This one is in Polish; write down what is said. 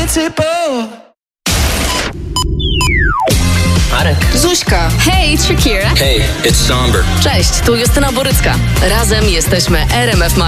Marek. Zuśka. Hej, it's Shakira. Hey, it's Somber. Cześć, tu Justyna Borycka. Razem jesteśmy RMF Max.